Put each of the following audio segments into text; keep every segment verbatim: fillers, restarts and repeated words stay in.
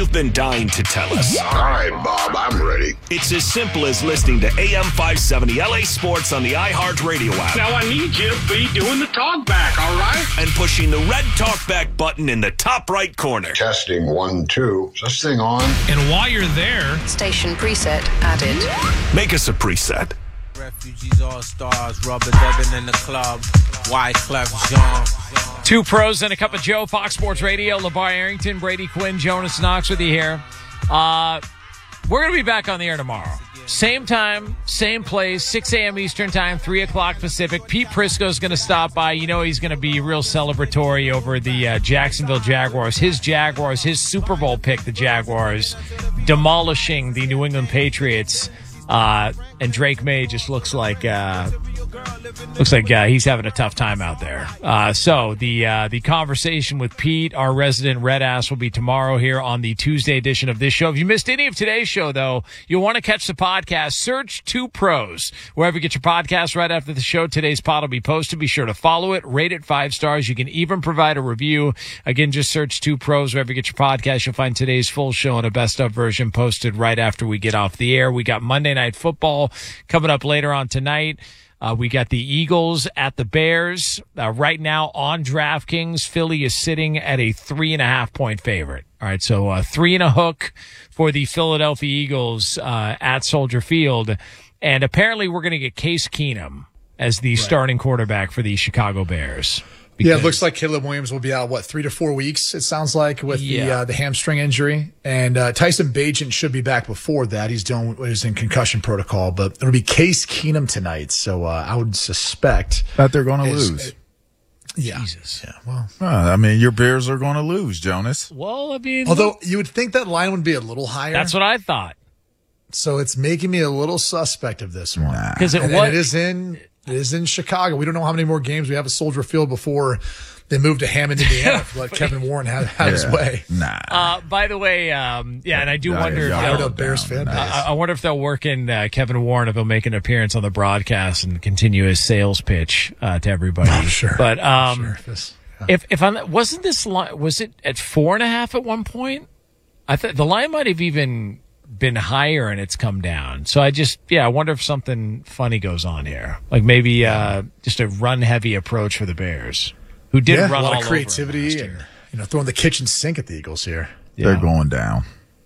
you've been dying to tell us. All right, Bob, I'm ready. It's as simple as listening to A M five seventy L A Sports on the iHeartRadio app. Now I need you to be doing the talk back, all right? And pushing the red talkback button in the top right corner. Testing one, two. Is this thing on? And while you're there, station preset added. Make us a preset. Refugees All Stars, Rubber Dubbin in the club, Wyclef Jean. Two pros and a cup of Joe, Fox Sports Radio, LeVar Arrington, Brady Quinn, Jonas Knox with you here. Uh, we're going to be back on the air tomorrow. Same time, same place, six a.m. Eastern time, three o'clock Pacific. Pete Prisco's going to stop by. You know he's going to be real celebratory over the uh, Jacksonville Jaguars. His Jaguars, his Super Bowl pick, the Jaguars, demolishing the New England Patriots. Uh, and Drake May just looks like uh, looks like uh, he's having a tough time out there. Uh, so the uh, the conversation with Pete, our resident red ass, will be tomorrow here on the Tuesday edition of this show. If you missed any of today's show, though, you'll want to catch the podcast. Search Two Pros wherever you get your podcast. Right after the show, today's pod will be posted. Be sure to follow it, rate it five stars. You can even provide a review. Again, just search Two Pros wherever you get your podcast. You'll find today's full show and a best of version posted right after we get off the air. We got Monday Night Football coming up later on tonight. Uh, we got the Eagles at the Bears. Uh, right now on DraftKings, Philly is sitting at a three and a half point favorite. All right, so uh, three and a hook for the Philadelphia Eagles uh, at Soldier Field. And apparently we're going to get Case Keenum as the right. starting quarterback for the Chicago Bears. Because, yeah, it looks like Caleb Williams will be out, what, three to four weeks, it sounds like, with yeah. the uh, the hamstring injury. And uh, Tyson Bagent should be back before that. He's doing he's in concussion protocol. But it'll be Case Keenum tonight. So uh, I would suspect that they're going to lose. It, yeah. Jesus. Yeah. Well, uh, I mean, your Bears are going to lose, Jonas. Well, I mean. Although you would think that line would be a little higher. That's what I thought. So it's making me a little suspect of this one. Because it and, was. And it is in. It is in Chicago. We don't know how many more games we have at Soldier Field before they move to Hammond, Indiana, to let Kevin Warren have, have yeah. his way. Nah. Uh, by the way, um, yeah, and I do yeah, wonder yeah, if they'll, Bears fan base. I, I wonder if they'll work in uh, Kevin Warren if he'll make an appearance on the broadcast and continue his sales pitch uh, to everybody. I'm sure. But um, sure. This, yeah. if if I'm wasn't this line was it at four and a half at one point? I thought the line might have even been higher and it's come down. So I just, yeah, I wonder if something funny goes on here. Like maybe uh, just a run-heavy approach for the Bears, who did yeah, run a lot all of creativity over and, you know, throwing the kitchen sink at the Eagles here. Yeah. They're going down.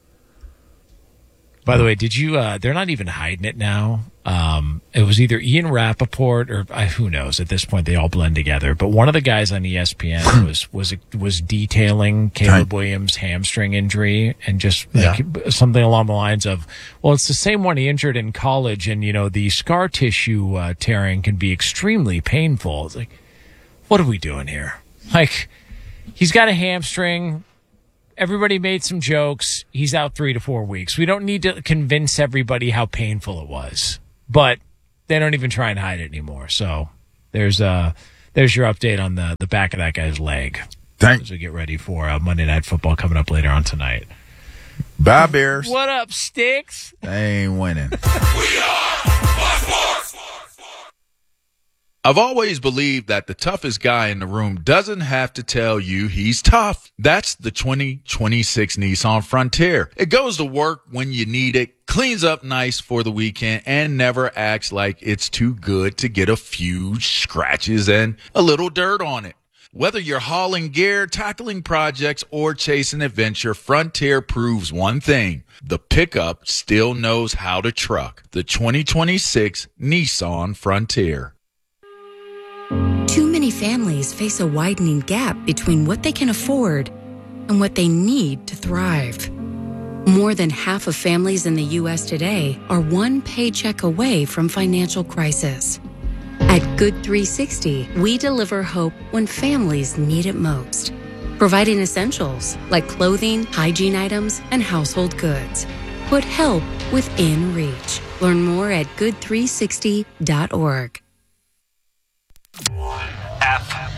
By the way, did you, uh, they're not even hiding it now. Um, it was either Ian Rappaport or uh, who knows at this point, they all blend together. But one of the guys on E S P N was, was, was detailing Caleb Williams' hamstring injury and just like yeah. something along the lines of, well, it's the same one he injured in college. And, you know, the scar tissue, uh, tearing can be extremely painful. It's like, what are we doing here? Like, he's got a hamstring. Everybody made some jokes. He's out three to four weeks. We don't need to convince everybody how painful it was, but they don't even try and hide it anymore. So there's uh there's your update on the, the back of that guy's leg. Thanks. As we get ready for uh, Monday Night Football coming up later on tonight. Bye, Bears. What up, Sticks? They ain't winning. We are Fox Sports. I've always believed that the toughest guy in the room doesn't have to tell you he's tough. That's the twenty twenty-six Nissan Frontier. It goes to work when you need it, cleans up nice for the weekend, and never acts like it's too good to get a few scratches and a little dirt on it. Whether you're hauling gear, tackling projects, or chasing adventure, Frontier proves one thing. The pickup still knows how to truck. The twenty twenty-six Nissan Frontier. Too many families face a widening gap between what they can afford and what they need to thrive. More than half of families in the U S today are one paycheck away from financial crisis. At Good three sixty, we deliver hope when families need it most, providing essentials like clothing, hygiene items, and household goods. Put help within reach. Learn more at good three sixty dot org. F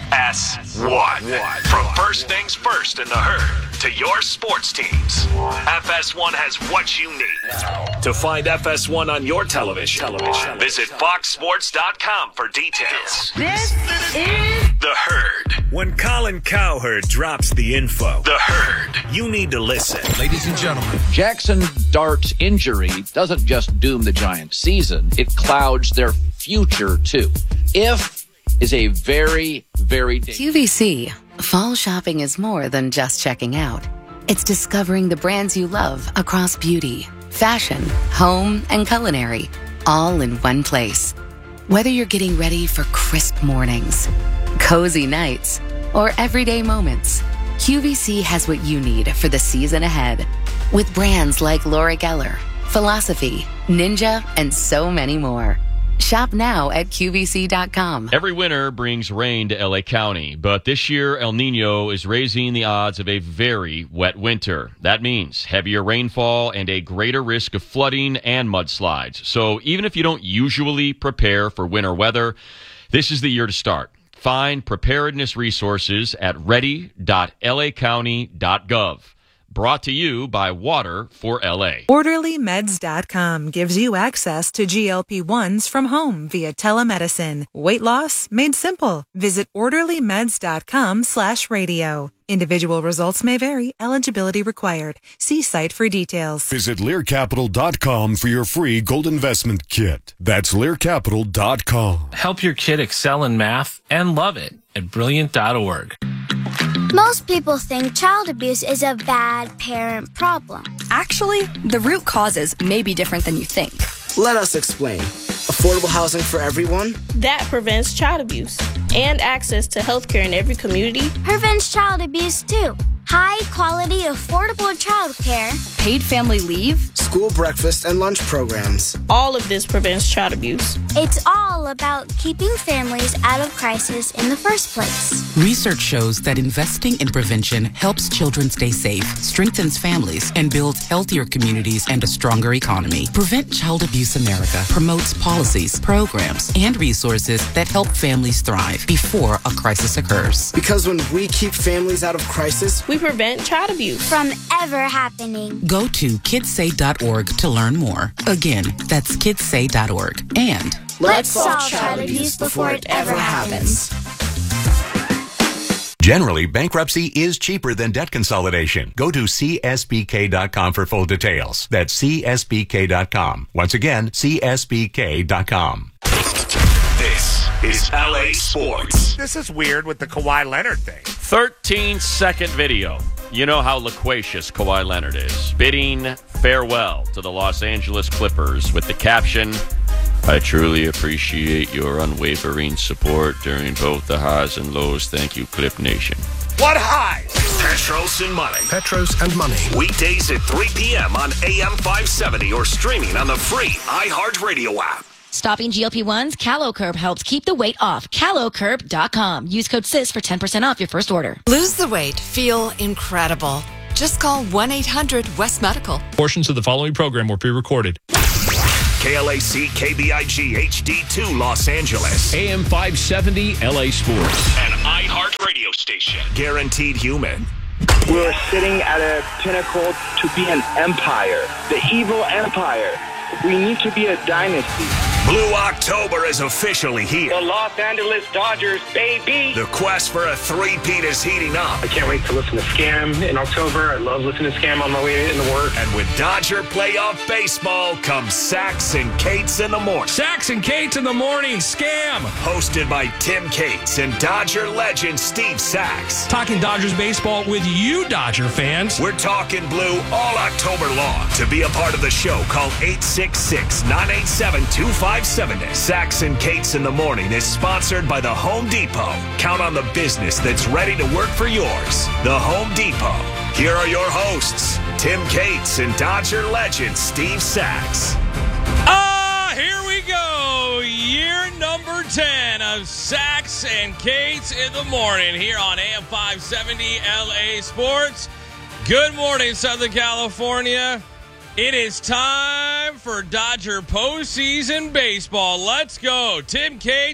S one. From first things first in the herd to your sports teams, F S one has what you need. To find F S one on your television, television. visit fox sports dot com for details. This is The Herd. When Colin Cowherd drops the info, The Herd, you need to listen. Ladies and gentlemen, Jackson Dart's injury doesn't just doom the Giants' season, it clouds their future, too. If is a very, very... Q V C. Fall shopping is more than just checking out. It's discovering the brands you love across beauty, fashion, home, and culinary, all in one place. Whether you're getting ready for crisp mornings, cozy nights, or everyday moments, Q V C has what you need for the season ahead. With brands like Laura Geller, Philosophy, Ninja, and so many more. Shop now at Q V C dot com. Every winter brings rain to L A County, but this year El Nino is raising the odds of a very wet winter. That means heavier rainfall and a greater risk of flooding and mudslides. So even if you don't usually prepare for winter weather, this is the year to start. Find preparedness resources at ready dot L A county dot gov. Brought to you by Water for L A. Orderly Meds dot com gives you access to G L P ones from home via telemedicine. Weight loss made simple. Visit Orderly Meds dot com slash radio. Individual results may vary. Eligibility required. See site for details. Visit Lear Capital dot com for your free gold investment kit. That's Lear Capital dot com. Help your kid excel in math and love it at Brilliant dot org. Most people think child abuse is a bad parent problem. Actually, the root causes may be different than you think. Let us explain. Affordable housing for everyone? That prevents child abuse. And access to health care in every community. Prevents child abuse too. High quality, affordable child care. Paid family leave. School breakfast and lunch programs. All of this prevents child abuse. It's all about keeping families out of crisis in the first place. Research shows that investing in prevention helps children stay safe, strengthens families, and builds healthier communities and a stronger economy. Prevent Child Abuse America promotes policies, programs, and resources that help families thrive before a crisis occurs. Because when we keep families out of crisis, we prevent child abuse from ever happening. Go to kids say dot org to learn more. Again, that's kids say dot org. And let's solve child abuse before it ever happens. Generally, bankruptcy is cheaper than debt consolidation. Go to C S B K dot com for full details. That's C S B K dot com. Once again, C S B K dot com. This is L A Sports. This is weird with the Kawhi Leonard thing. thirteen second video. You know how loquacious Kawhi Leonard is. Bidding farewell to the Los Angeles Clippers with the caption, "I truly appreciate your unwavering support during both the highs and lows. Thank you, Clip Nation." What highs? Petros and Money. Petros and Money. Weekdays at three p.m. on A M five seventy or streaming on the free iHeartRadio app. Stopping G L P ones? CaloCurb helps keep the weight off. calo curb dot com. Use code S I S for ten percent off your first order. Lose the weight. Feel incredible. Just call one eight hundred West Medical. Portions of the following program were pre-recorded. K L A C K B I G H D two Los Angeles. A M five seventy L A Sports. An iHeart radio station. Guaranteed human. We're sitting at a pinnacle to be an empire. The evil empire. We need to be a dynasty. Blue October is officially here. The Los Angeles Dodgers, baby. The quest for a three-peat is heating up. I can't wait to listen to Scam in October. I love listening to Scam on my way into work. And with Dodger playoff baseball comes Sax and Cates in the morning. Sax and Cates in the morning, Scam. Hosted by Tim Cates and Dodger legend Steve Sax. Talking Dodgers baseball with you, Dodger fans. We're talking blue all October long. To be a part of the show, call eight six six, nine eight seven, two five seven zero. Sax and Cates in the morning is sponsored by the Home Depot. Count on the business that's ready to work for yours. The Home Depot. Here are your hosts, Tim Cates and Dodger legend Steve Sax. Ah, here we go. Year number ten of Sax and Cates in the morning here on A M five seventy L A Sports. Good morning, Southern California. It is time for Dodger postseason baseball. Let's go. Tim Cates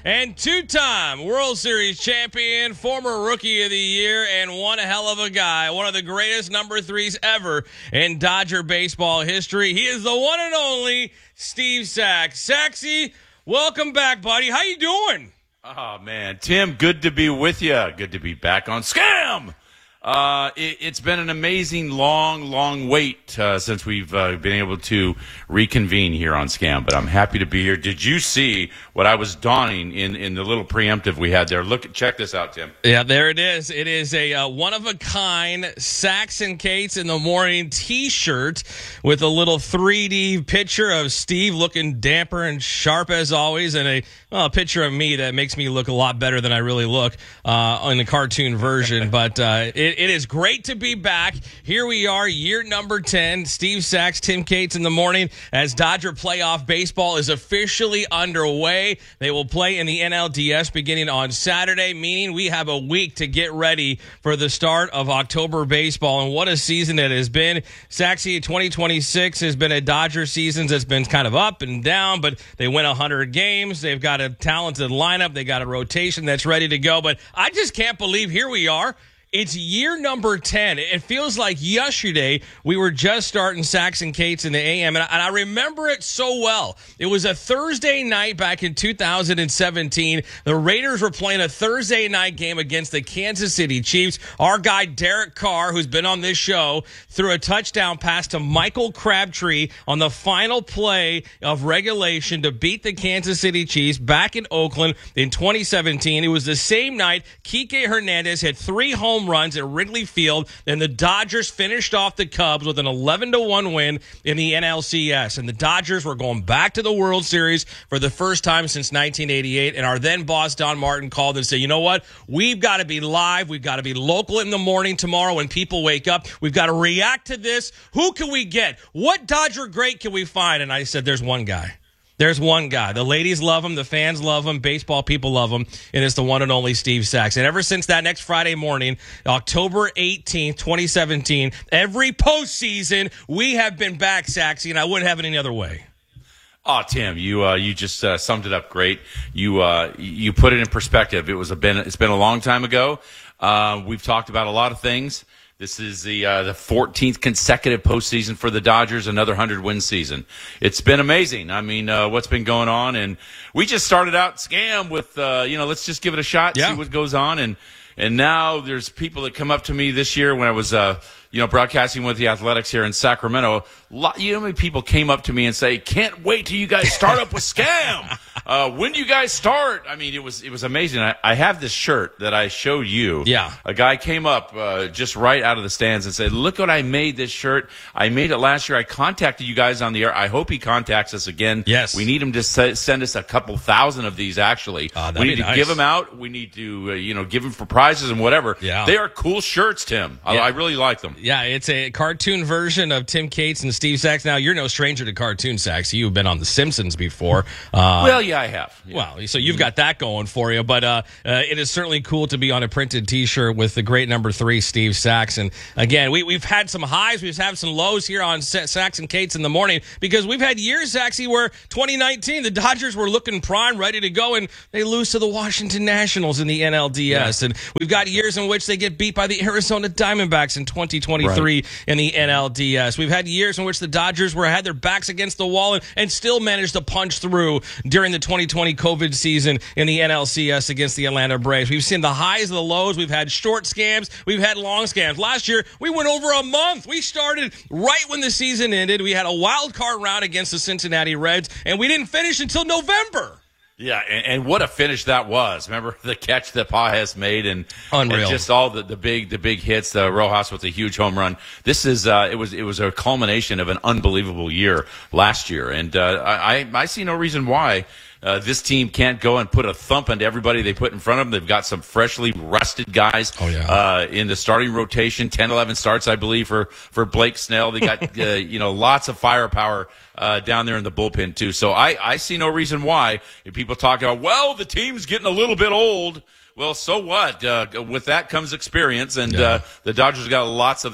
and two-time World Series champion, former Rookie of the Year, and one hell of a guy, one of the greatest number threes ever in Dodger baseball history. He is the one and only Steve Sax. Saxy, welcome back, buddy. How you doing? Oh, man. Tim, good to be with you. Good to be back on Scam. Uh, it, it's been an amazing, long, long wait uh, since we've uh, been able to reconvene here on Scam, but I'm happy to be here. Did you see what I was donning in, in the little preemptive we had there? Look, check this out, Tim. Yeah, there it is. It is a uh, one-of-a-kind Sax and Kate's in the Morning T-shirt with a little three D picture of Steve looking damper and sharp as always, and a, well, a picture of me that makes me look a lot better than I really look uh, in the cartoon version, but uh, it It is great to be back. Here we are, year number ten. Steve Sax, Tim Cates in the morning as Dodger playoff baseball is officially underway. They will play in the N L D S beginning on Saturday, meaning we have a week to get ready for the start of October baseball. And what a season it has been. Saxy, twenty twenty-six has been a Dodger season that's been kind of up and down, but they win one hundred games. They've got a talented lineup. They got a rotation that's ready to go. But I just can't believe here we are. It's year number ten. It feels like yesterday we were just starting Sax and Kates in the A M, and I remember it so well. It was a Thursday night back in two thousand seventeen. The Raiders were playing a Thursday night game against the Kansas City Chiefs. Our guy Derek Carr, who's been on this show, threw a touchdown pass to Michael Crabtree on the final play of regulation to beat the Kansas City Chiefs back in Oakland in twenty seventeen. It was the same night Kike Hernandez hit three home runs at Wrigley Field, and the Dodgers finished off the Cubs with an eleven to one win in the N L C S. And the Dodgers were going back to the World Series for the first time since nineteen eighty-eight, and our then boss Don Martin called and said, you know what, we've got to be live, we've got to be local in the morning tomorrow when people wake up, we've got to react to this. Who can we get? What Dodger great can we find? And I said, there's one guy. There's one guy. The ladies love him. The fans love him. Baseball people love him. And it's the one and only Steve Sax. And ever since that next Friday morning, October eighteenth, twenty seventeen, every postseason, we have been back, Saxy, and I wouldn't have it any other way. Oh, Tim, you uh, you just uh, summed it up great. You uh, you put it in perspective. It was a been it's been a long time ago. Uh, we've talked about a lot of things. This is the uh, the fourteenth consecutive postseason for the Dodgers, another one hundred win season. It's been amazing. I mean, uh, what's been going on? And we just started out Scam with, uh, you know, let's just give it a shot, yeah. see what goes on. And and now there's people that come up to me this year when I was, uh, you know, broadcasting with the Athletics here in Sacramento. Lot, you know how many people came up to me and say, can't wait till you guys start up with Scam. Uh, when do you guys start? I mean, it was it was amazing. I, I have this shirt that I showed you. Yeah. A guy came up uh, just right out of the stands and said, look what I made this shirt. I made it last year. I contacted you guys on the air. I hope he contacts us again. Yes. We need him to se- send us a couple thousand of these, actually. Uh, we need to nice. give them out. We need to, uh, you know, give them for prizes and whatever. Yeah. They are cool shirts, Tim. I, Yeah. I really like them. Yeah, it's a cartoon version of Tim Cates and Steve Sax. Now, you're no stranger to cartoon, Sax. You've been on The Simpsons before. Uh, well, yeah, I have. Yeah. Well, so you've got that going for you. But uh, uh, it is certainly cool to be on a printed T-shirt with the great number three, Steve Sax. And again, we, we've had some highs. We've had some lows here on Sax and Cates in the morning because we've had years, Saxy, where twenty nineteen, the Dodgers were looking prime, ready to go, and they lose to the Washington Nationals in the N L D S. Yeah. And we've got years in which they get beat by the Arizona Diamondbacks in twenty twenty-three right. in the N L D S. We've had years in which the Dodgers were had their backs against the wall and, and still managed to punch through during the twenty twenty COVID season in the N L C S against the Atlanta Braves. We've seen the highs and the lows. We've had short scams. We've had long scams. Last year, we went over a month. We started right when the season ended. We had a wild card round against the Cincinnati Reds, and we didn't finish until November. Yeah, and, and what a finish that was. Remember the catch that Pages made and, Unreal. and just all the, the big the big hits, the Rojas with a huge home run. This is uh, it was it was a culmination of an unbelievable year last year. And uh, I, I see no reason why Uh, this team can't go and put a thump into everybody they put in front of them. They've got some freshly rested guys oh, yeah. uh, in the starting rotation, ten, eleven starts, I believe, for, for Blake Snell. They got uh, you know lots of firepower uh, down there in the bullpen, too. So I, I see no reason why. If people talk about, well, the team's getting a little bit old. Well, so what? Uh, with that comes experience, and yeah. uh, the Dodgers got lots of that.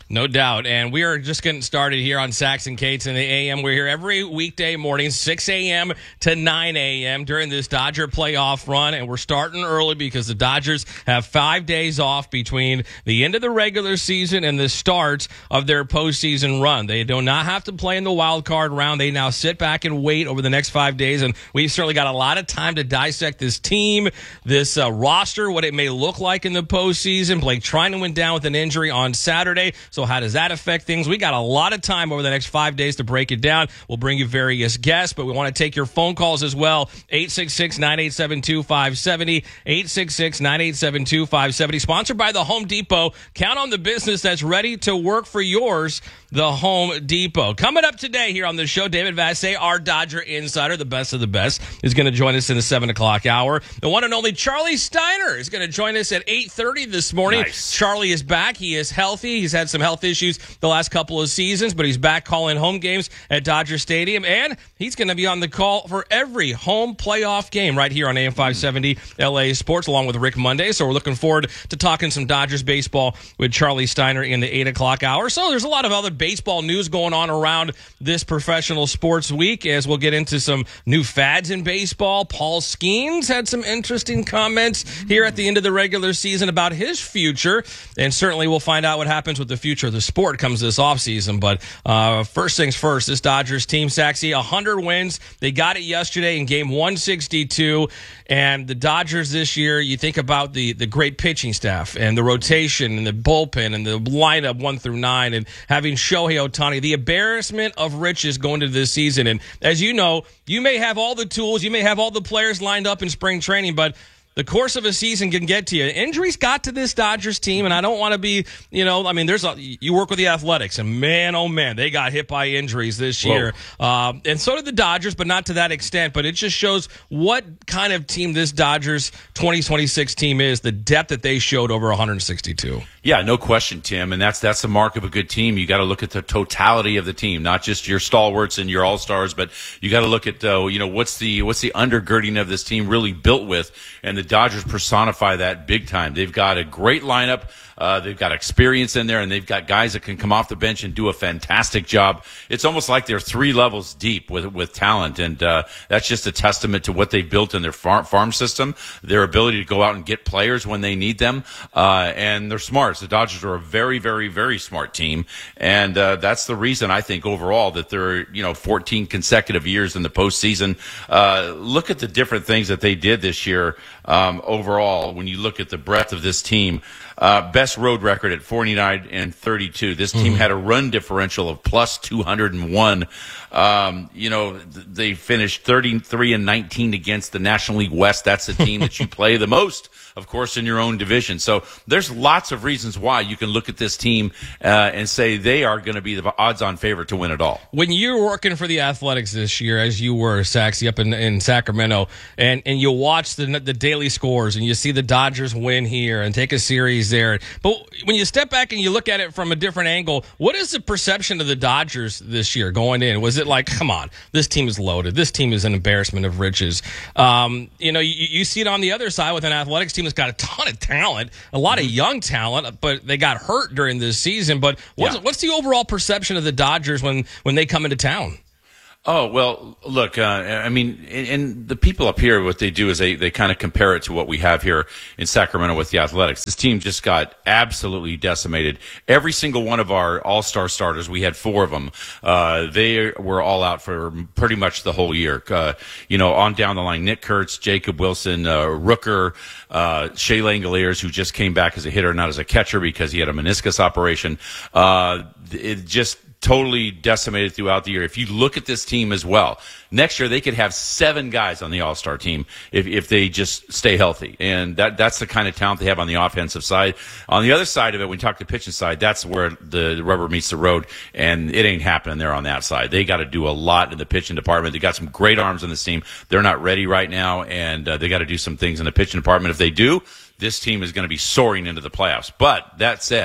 No doubt. And we are just getting started here on Sax and Cates in the A M. We're here every weekday morning, six a.m. to nine a.m. during this Dodger playoff run. And we're starting early because the Dodgers have five days off between the end of the regular season and the start of their postseason run. They do not have to play in the wild card round. They now sit back and wait over the next five days. And we've certainly got a lot of time to dissect this team, this uh, roster, what it may look like in the postseason. Blake Treinen went down with an injury on Saturday. So how does that affect things? We got a lot of time over the next five days to break it down. We'll bring you various guests, but we want to take your phone calls as well. eight six six, nine eight seven, two five seven zero, eight six six, nine eight seven, two five seven zero. Sponsored by the Home Depot. Count on the business that's ready to work for yours, the Home Depot. Coming up today here on the show, David Vassegh, our Dodger insider, the best of the best, is going to join us in the seven o'clock hour. The one and only Charlie Steiner is going to join us at eight thirty this morning. Nice. Charlie is back. He is healthy. He's had some health issues the last couple of seasons, but he's back calling home games at Dodger Stadium, and he's going to be on the call for every home playoff game right here on A M five seventy L A Sports, along with Rick Monday. So we're looking forward to talking some Dodgers baseball with Charlie Steiner in the eight o'clock hour. So there's a lot of other baseball news going on around this professional sports week, as we'll get into some new fads in baseball. Paul Skeens had some interesting comments here at the end of the regular season about his future, and certainly we'll find out what happens with the future of the sport comes this offseason. But uh, first things first, this Dodgers team, Saxy, one hundred wins. They got it yesterday in game one sixty-two, and the Dodgers this year, you think about the, the great pitching staff and the rotation and the bullpen and the lineup one through nine, and having Shohei Ohtani, the embarrassment of riches going into this season. And as you know, you may have all the tools, you may have all the players lined up in spring training, but the course of a season can get to you. Injuries got to this Dodgers team, and I don't want to be, you know, I mean, there's a, you work with the Athletics, and man, oh man, they got hit by injuries this year. Uh, and so did the Dodgers, but not to that extent. But it just shows what kind of team this Dodgers twenty twenty-six team is, the depth that they showed over one hundred sixty-two. Yeah, no question, Tim. And that's that's the mark of a good team. You got to look at the totality of the team, not just your stalwarts and your all-stars, but you got to look at, uh, you know, what's the what's the undergirding of this team really built with, and the Dodgers personify that big time. They've got a great lineup. Uh, they've got experience in there, and they've got guys that can come off the bench and do a fantastic job. It's almost like they're three levels deep with with talent, and uh, that's just a testament to what they've built in their farm, farm system, their ability to go out and get players when they need them, uh, and they're smart. The Dodgers are a very, very, very smart team, and uh, that's the reason I think overall that they're, you know, fourteen consecutive years in the postseason. Uh, look at the different things that they did this year um, overall when you look at the breadth of this team. Uh, best road record at forty-nine and thirty-two. This team mm-hmm. had a run differential of plus two hundred one. Um, you know, th- they finished thirty-three and nineteen against the National League West. That's the team that you play the most, of course, in your own division. So there's lots of reasons why you can look at this team uh, and say they are going to be the odds-on favorite to win it all. When you're working for the Athletics this year, as you were, Saxy, up in, in Sacramento, and, and you watch the the daily scores and you see the Dodgers win here and take a series there. But when you step back and you look at it from a different angle, what is the perception of the Dodgers this year going in? Was it like, come on, this team is loaded. This team is an embarrassment of riches. Um, you know, you, you see it on the other side with an Athletics team that's got a ton of talent, a lot of young talent, but they got hurt during this season. But what's, yeah. what's the overall perception of the Dodgers when, when they come into town? Oh, well, look, uh, I mean, and, and the people up here, what they do is they, they kind of compare it to what we have here in Sacramento with the Athletics. This team just got absolutely decimated. Every single one of our all-star starters, we had four of them, uh, they were all out for pretty much the whole year. Uh, you know, on down the line, Nick Kurtz, Jacob Wilson, uh, Rooker, uh, Shea Langoliers, who just came back as a hitter, not as a catcher because he had a meniscus operation. Uh, it just totally decimated throughout the year. If you look at this team as well, next year they could have seven guys on the All-Star team if, if they just stay healthy. And that that's the kind of talent they have on the offensive side. On the other side of it, when you talk the pitching side, that's where the rubber meets the road, and it ain't happening there on that side. They got to do a lot in the pitching department. They got some great arms on this team. They're not ready right now, and uh, they got to do some things in the pitching department. If they do, this team is going to be soaring into the playoffs. But that said,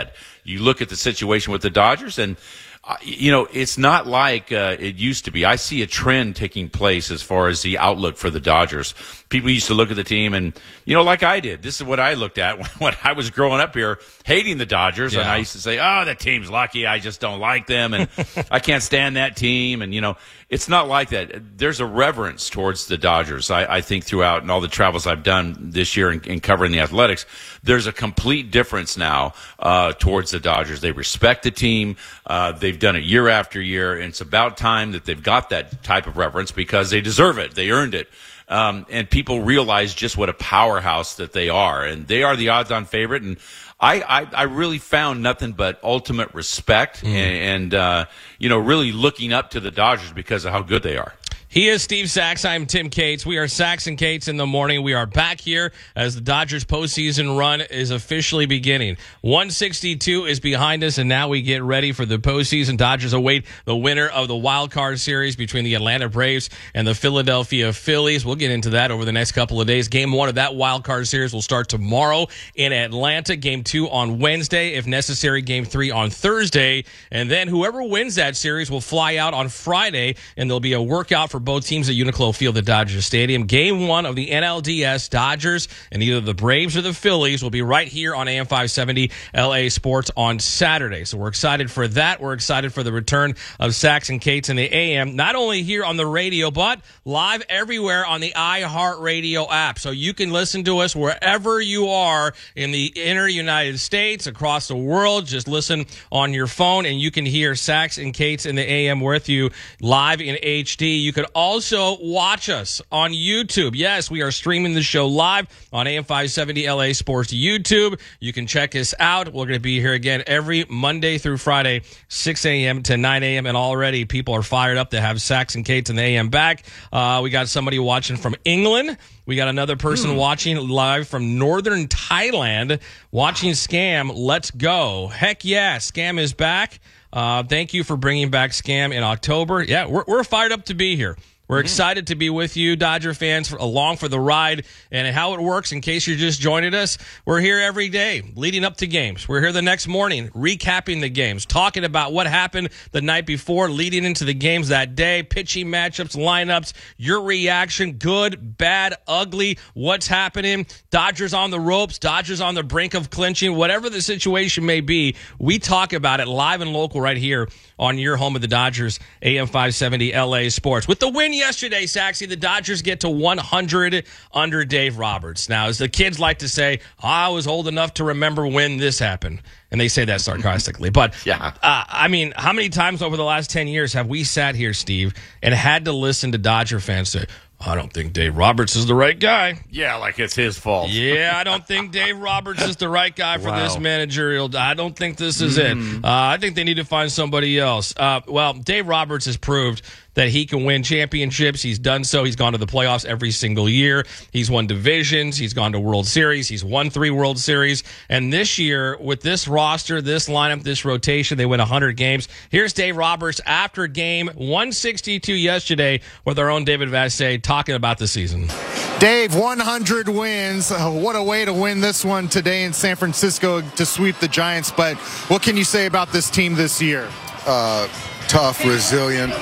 you look at the situation with the Dodgers, and Uh, you know, it's not like uh, it used to be. I see a trend taking place as far as the outlook for the Dodgers. People used to look at the team and, you know, like I did. This is what I looked at when I was growing up here, hating the Dodgers. Yeah. And I used to say, oh, that team's lucky. I just don't like them. And I can't stand that team. And, you know, it's not like that. There's a reverence towards the Dodgers, I, I think, throughout and all the travels I've done this year in, in covering the Athletics. There's a complete difference now uh, towards the Dodgers. They respect the team. Uh, they've done it year after year, and it's about time that they've got that type of reverence because they deserve it. They earned it. Um, and people realize just what a powerhouse that they are. And they are the odds-on favorite. And I, I, I really found nothing but ultimate respect mm. and, and uh, you know, really looking up to the Dodgers because of how good they are. He is Steve Sachs. I'm Tim Cates. We are Sachs and Cates in the morning. We are back here as the Dodgers postseason run is officially beginning. one sixty-two is behind us, and now we get ready for the postseason. Dodgers await the winner of the wild card series between the Atlanta Braves and the Philadelphia Phillies. We'll get into that over the next couple of days. Game one of that wild card series will start tomorrow in Atlanta. Game two on Wednesday. If necessary, game three on Thursday. And then whoever wins that series will fly out on Friday, and there'll be a workout for both teams at Uniqlo Field at Dodger Stadium. Game one of the N L D S, Dodgers and either the Braves or the Phillies will be right here on A M five seventy L A Sports on Saturday. So we're excited for that. We're excited for the return of Sachs and Cates in the A M, not only here on the radio, but live everywhere on the iHeartRadio app. So you can listen to us wherever you are in the inner United States, across the world. Just listen on your phone, and you can hear Sachs and Cates in the A M with you live in H D. You could also watch us on YouTube. Yes, we are streaming the show live on A M five seventy L A Sports YouTube. You can check us out. We're going to be here again every Monday through Friday, six a.m. to nine a.m. And already people are fired up to have Sachs and Cates in the A M back. Uh, we got somebody watching from England. We got another person hmm. watching live from northern Thailand, watching Scam. Let's go. Heck yeah, Scam is back. Uh, thank you for bringing back Scam in October. Yeah, we're, we're fired up to be here. We're excited to be with you, Dodger fans, for, along for the ride. And how it works, in case you're just joining us, we're here every day leading up to games. We're here the next morning recapping the games, talking about what happened the night before, leading into the games that day, pitching matchups, lineups, your reaction, good, bad, ugly, what's happening, Dodgers on the ropes, Dodgers on the brink of clinching, whatever the situation may be, we talk about it live and local right here on your home of the Dodgers, A M five seventy L A Sports. With the win yesterday, Saxy, the Dodgers get to one hundred under Dave Roberts. Now, as the kids like to say, I was old enough to remember when this happened. And they say that sarcastically. But, yeah. uh, I mean, how many times over the last ten years have we sat here, Steve, and had to listen to Dodger fans say, I don't think Dave Roberts is the right guy. Yeah, like it's his fault. Yeah, I don't think Dave Roberts is the right guy for wow. this managerial. I don't think this is mm. it. Uh, I think they need to find somebody else. Uh, well, Dave Roberts has proved that he can win championships. He's done so. He's gone to the playoffs every single year. He's won divisions. He's gone to World Series. He's won three World Series. And this year, with this roster, this lineup, this rotation, they win one hundred games. Here's Dave Roberts after game one sixty-two yesterday with our own David Vassegh talking about the season. Dave, one hundred wins. Uh, what a way to win this one today in San Francisco to sweep the Giants. But what can you say about this team this year? Uh, tough, resilient.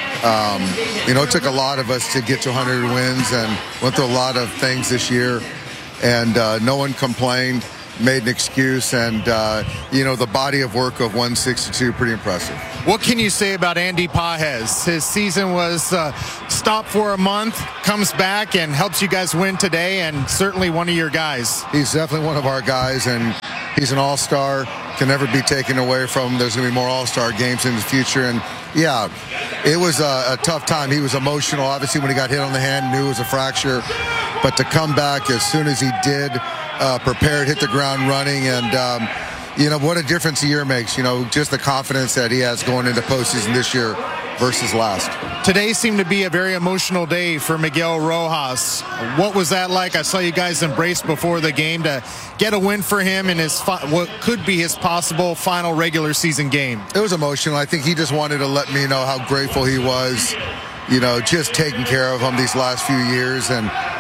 Um, you know, it took a lot of us to get to one hundred wins and went through a lot of things this year. And uh, no one complained, made an excuse. And, uh, you know, the body of work of one sixty-two, pretty impressive. What can you say about Andy Pages? His season was uh, stopped for a month, comes back and helps you guys win today, and certainly one of your guys. He's definitely one of our guys, and he's an all-star, can never be taken away from him. There's going to be more all-star games in the future. And, yeah, it was a, a tough time. He was emotional, obviously, when he got hit on the hand, knew it was a fracture. But to come back as soon as he did, uh, prepared, hit the ground running, and, um, you know, what a difference a year makes. You know, just the confidence that he has going into postseason this year versus last. Today seemed to be a very emotional day for Miguel Rojas. What was that like? I saw you guys embrace before the game to get a win for him in his fi- what could be his possible final regular season game. It was emotional. I think he just wanted to let me know how grateful he was, you know, just taking care of him these last few years. And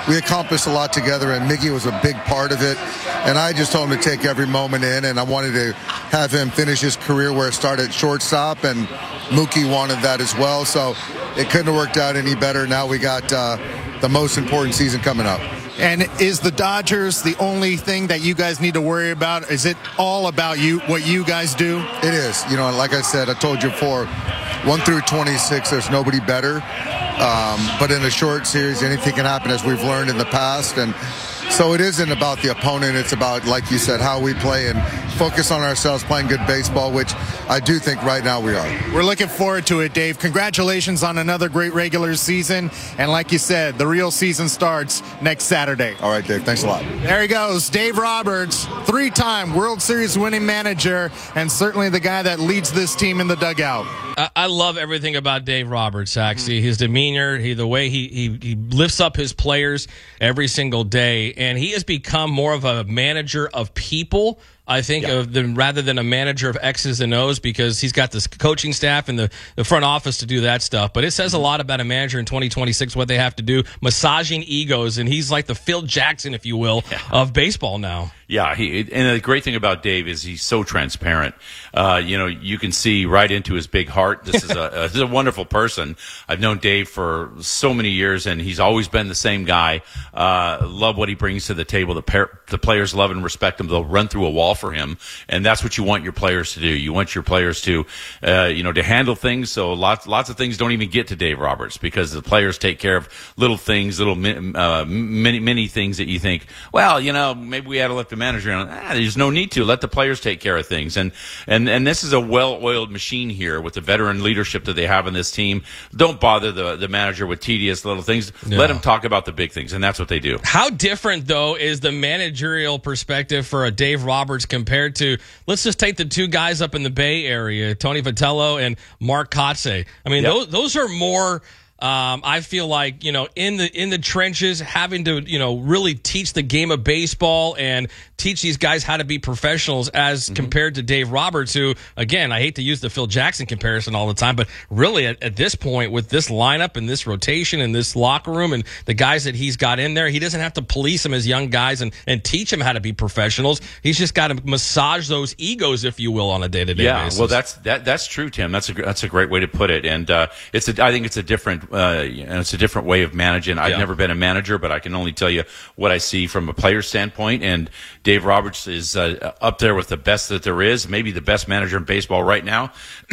we accomplished a lot together, and Miggy was a big part of it. And I just told him to take every moment in, and I wanted to have him finish his career where it started at shortstop, and Mookie wanted that as well. So it couldn't have worked out any better. Now we got uh, the most important season coming up. And is the Dodgers the only thing that you guys need to worry about? Is it all about you, what you guys do? It is. You know, like I said, I told you before, one through twenty-six, there's nobody better. Um, but in a short series, anything can happen, as we've learned in the past. And so it isn't about the opponent. It's about, like you said, how we play and focus on ourselves, playing good baseball, which I do think right now we are. We're looking forward to it, Dave. Congratulations on another great regular season. And like you said, the real season starts next Saturday. All right, Dave. Thanks a lot. There he goes. Dave Roberts, three-time World Series winning manager, and certainly the guy that leads this team in the dugout. I, I love everything about Dave Roberts, actually. His demeanor, he, the way he, he, he lifts up his players every single day. And he has become more of a manager of people, I think, yeah. of the, rather than a manager of X's and O's, because he's got this coaching staff and the, the front office to do that stuff. But it says a lot about a manager in twenty twenty-six, what they have to do, massaging egos. And he's like the Phil Jackson, if you will, yeah. of baseball now. Yeah, he, and the great thing about Dave is he's so transparent. Uh, you know, you can see right into his big heart. This is a, a, this is a wonderful person. I've known Dave for so many years, and he's always been the same guy. Uh, love what he brings to the table. The, par- the players love and respect him. They'll run through a wall for him, and that's what you want your players to do. You want your players to, uh, you know, to handle things. So lots, lots of things don't even get to Dave Roberts because the players take care of little things, little uh, many, many things that you think, well, you know, maybe we had to let the manager on. Ah, there's no need to. Let the players take care of things. And and and this is a well-oiled machine here with the veteran leadership that they have in this team. Don't bother the the manager with tedious little things. No. Let him talk about the big things, and that's what they do. How different, though, is the managerial perspective for a Dave Roberts compared to, let's just take the two guys up in the Bay Area, Tony Vitello and Mark Kotsay. I mean, yep. those those are more. Um, I feel like, you know, in the in the trenches, having to, you know, really teach the game of baseball and teach these guys how to be professionals as mm-hmm. compared to Dave Roberts, who, again, I hate to use the Phil Jackson comparison all the time, but really at, at this point with this lineup and this rotation and this locker room and the guys that he's got in there, he doesn't have to police them as young guys and, and teach them how to be professionals. He's just got to massage those egos, if you will, on a day-to-day yeah, basis. Yeah, well, that's that that's true, Tim. That's a that's a great way to put it, and uh, it's a, I think it's a different. Uh, and it's a different way of managing. I've yeah. never been a manager, but I can only tell you what I see from a player standpoint. And Dave Roberts is uh, up there with the best that there is, maybe the best manager in baseball right now.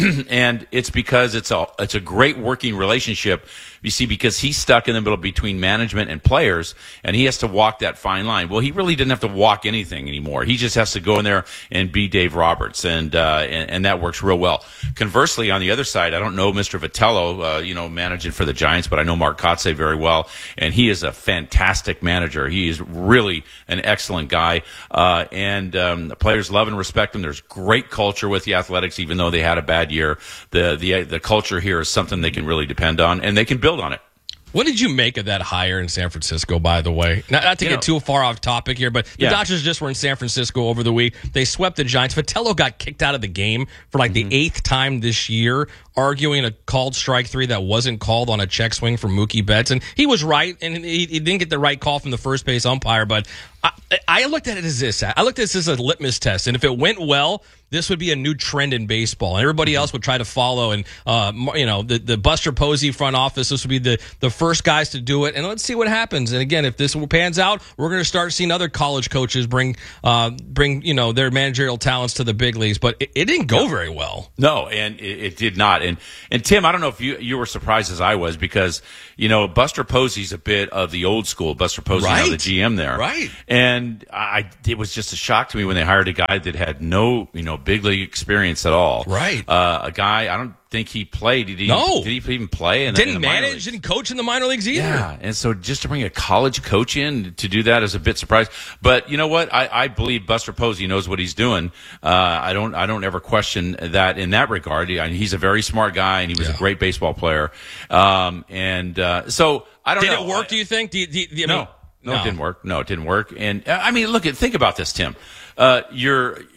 And it's because it's a it's a great working relationship. You see, because he's stuck in the middle between management and players, and he has to walk that fine line. Well, he really didn't have to walk anything anymore. He just has to go in there and be Dave Roberts, and uh, and, and that works real well. Conversely, on the other side, I don't know Mister Vitello, uh, you know, managing for the Giants, but I know Mark Kotsay very well, and he is a fantastic manager. He is really an excellent guy, uh, and um, the players love and respect him. There's great culture with the Athletics, even though they had a bad year. The the the culture here is something they can really depend on, and they can build on it. What did you make of that hire in San Francisco, by the way? Not, not to you get know, too far off topic here, but the yeah. Dodgers just were in San Francisco over the week. They swept the Giants. Vitello got kicked out of the game for like mm-hmm. the eighth time this year, arguing a called strike three that wasn't called on a check swing from Mookie Betts. And he was right, and he, he didn't get the right call from the first base umpire. But I, I looked at it as this. I looked at this as a litmus test. And if it went well, this would be a new trend in baseball, and everybody else would try to follow. And uh, you know, the, the Buster Posey front office, this would be the, the first guys to do it. And let's see what happens. And again, if this pans out, we're going to start seeing other college coaches bring uh, bring you know their managerial talents to the big leagues. But it, it didn't go very well. No, and it, it did not. And and Tim, I don't know if you you were surprised as I was, because you know Buster Posey's a bit of the old school. Buster Posey, right. now the G M there, right? And I it was just a shock to me when they hired a guy that had no you know big league experience at all. Right. Uh, a guy, I don't think he played. Did he, no. Did he even play? In the, didn't in the manage, didn't coach in the minor leagues either. Yeah, and so just to bring a college coach in to do that is a bit surprising. But you know what? I, I believe Buster Posey knows what he's doing. Uh, I don't I don't ever question that in that regard. He, he's a very smart guy, and he was yeah. a great baseball player. Um, and uh, so I don't Did know. Did it work, do you think? Do you, do you, I mean, no. No, no, it didn't work. No, it didn't work. And I mean, look at think about this, Tim. Uh, you're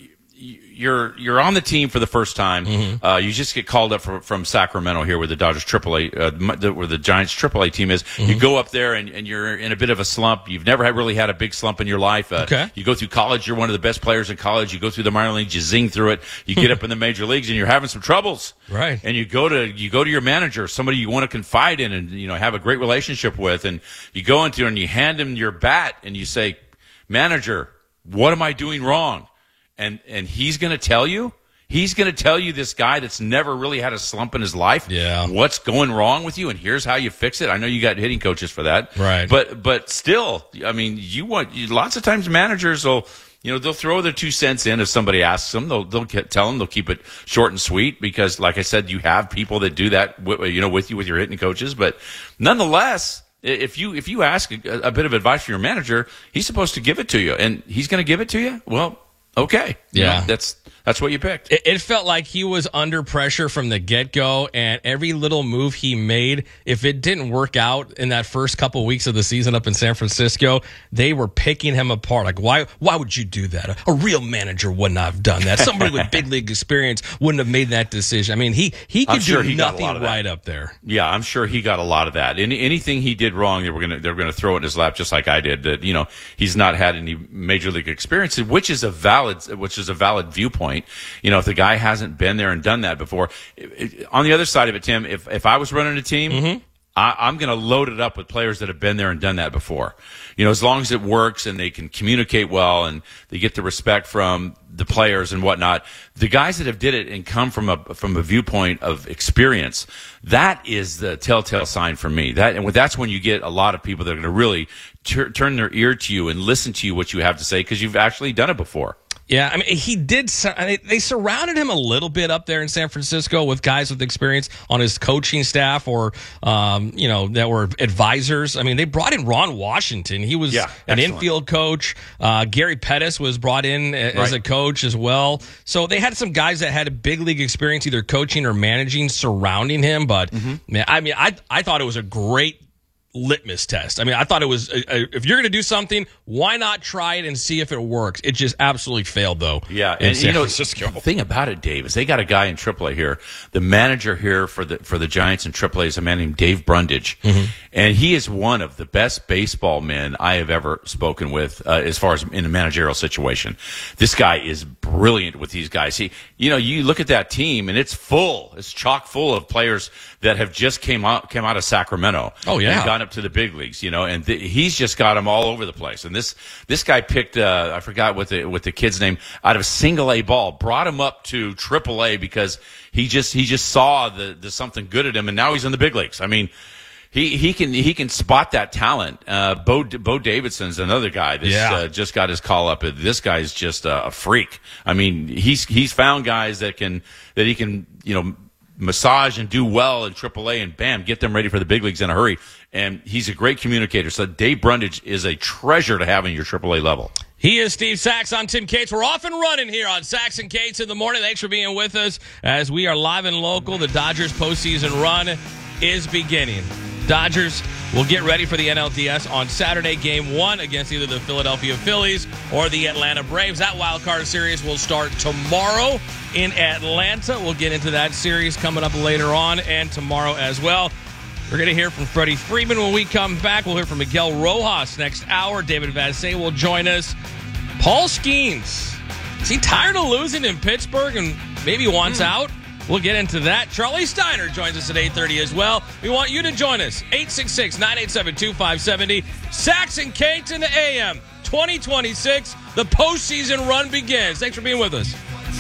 you're you're on the team for the first time. Mm-hmm. Uh, you just get called up from, from Sacramento here, where the Dodgers triple A, uh, the, where the Giants triple A team is. Mm-hmm. You go up there and, and you're in a bit of a slump. You've never had, really had a big slump in your life. Uh, okay. You go through college. You're one of the best players in college. You go through the minor leagues. You zing through it. You get up in the major leagues, and you're having some troubles. Right. And you go to you go to your manager, somebody you want to confide in, and you know have a great relationship with, and you go into and you hand him your bat, and you say, "Manager, what am I doing wrong?" And and he's going to tell you, he's going to tell you, this guy that's never really had a slump in his life, yeah. what's going wrong with you, and here's how you fix it. I know you got hitting coaches for that, right? But but still, I mean, you want you, lots of times managers will, you know, they'll throw their two cents in if somebody asks them. They'll they'll get, tell them, they'll keep it short and sweet because, like I said, you have people that do that, you know, with you with your hitting coaches. But nonetheless, if you if you ask a, a bit of advice from your manager, he's supposed to give it to you, and he's going to give it to you. Well. Okay. Yeah. You know, that's that's what you picked. It, it felt like he was under pressure from the get-go, and every little move he made, if it didn't work out in that first couple weeks of the season up in San Francisco, they were picking him apart. Like, why why would you do that? A, a real manager wouldn't have done that. Somebody with big league experience wouldn't have made that decision. I mean, he, he could I'm sure do he nothing got a lot of right that. up there. Yeah, I'm sure he got a lot of that. Any, anything he did wrong, they were gonna they were gonna throw it in his lap, just like I did. That, you know, he's not had any major league experience, which is a valid which is a valid viewpoint. You know, if the guy hasn't been there and done that before. It, it, on the other side of it, Tim, if if I was running a team, mm-hmm. I, I'm going to load it up with players that have been there and done that before. You know, as long as it works and they can communicate well and they get the respect from the players and whatnot. The guys that have did it and come from a from a viewpoint of experience, that is the telltale sign for me. That and that's when you get a lot of people that are going to really tur- turn their ear to you and listen to you what you have to say because you've actually done it before. Yeah, I mean, he did. They surrounded him a little bit up there in San Francisco with guys with experience on his coaching staff, or um, you know, that were advisors. I mean, they brought in Ron Washington. He was yeah, an excellent. infield coach. Uh, Gary Pettis was brought in as right. a coach as well. So they had some guys that had a big league experience, either coaching or managing, surrounding him. But mm-hmm. man, I mean, I I thought it was a great litmus test. I mean, I thought it was, a, a, if you're going to do something, why not try it and see if it works? It just absolutely failed, though. Yeah, in and San you know, Francisco. The thing about it, Dave, is they got a guy in triple A here. The manager here for the for the Giants in triple A is a man named Dave Brundage, mm-hmm. and he is one of the best baseball men I have ever spoken with, uh, as far as in a managerial situation. This guy is brilliant with these guys. He, you know, you look at that team, and it's full, it's chock full of players that have just came out came out of Sacramento. Oh yeah, and gone up to the big leagues, you know, and th- he's just got them all over the place. And this this guy picked, uh, I forgot what the what the kid's name, out of single A ball, brought him up to triple A because he just he just saw the, the something good at him, and now he's in the big leagues. I mean, he he can he can spot that talent. Uh, Bo Bo Davidson's another guy that's yeah. uh, just got his call up. This guy's just a, a freak. I mean, he's he's found guys that can that he can you know. massage and do well in triple A, and bam, get them ready for the big leagues in a hurry. And he's a great communicator. So Dave Brundage is a treasure to have in your triple A level. He is Steve Sachs. I'm Tim Cates. We're off and running here on Sachs and Cates in the morning. Thanks for being with us as we are live and local. The Dodgers postseason run is beginning. Dodgers will get ready for the N L D S on Saturday, game one against either the Philadelphia Phillies or the Atlanta Braves. That wild card series will start tomorrow in Atlanta. We'll get into that series coming up later on and tomorrow as well. We're going to hear from Freddie Freeman when we come back. We'll hear from Miguel Rojas next hour. David Vassegh will join us. Paul Skeens, is he tired of losing in Pittsburgh and maybe wants mm. out? We'll get into that. Charlie Steiner joins us at eight thirty as well. We want you to join us. eight six six, nine eight seven, two five seven zero. Sachs and Cates in the A M. twenty twenty-six. The postseason run begins. Thanks for being with us.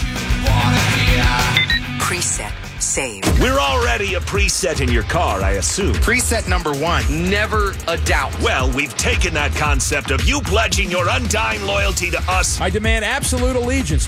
Preset. Save. We're already a preset in your car, I assume. Preset number one, never a doubt. Well, we've taken that concept of you pledging your undying loyalty to us. I demand absolute allegiance